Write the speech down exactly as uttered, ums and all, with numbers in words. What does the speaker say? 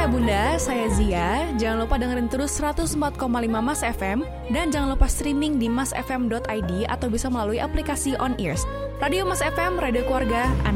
Ayah Bunda, saya Zia. Jangan lupa dengerin terus seratus empat koma lima Mas F M dan jangan lupa streaming di mas f m dot i d atau bisa melalui aplikasi On Ears. Radio Mas F M, radio keluarga,